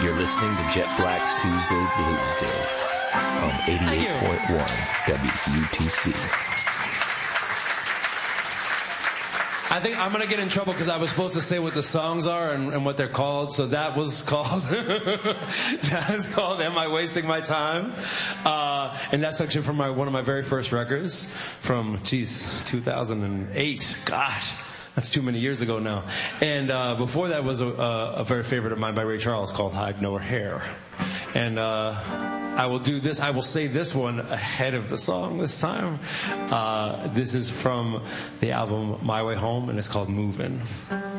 You're listening to Jet Black's Tuesday Blues Day on 88.1 WUTC. I think I'm going to get in trouble because I was supposed to say what the songs are and what they're called. So that was called, Am I Wasting My Time? And that's actually from one of my very first records from, 2008. Gosh. That's too many years ago now. And before that was a very favorite of mine by Ray Charles called Hide No Hair. And I will do this. I will say this one ahead of the song this time. This is from the album My Way Home, and it's called Movin'.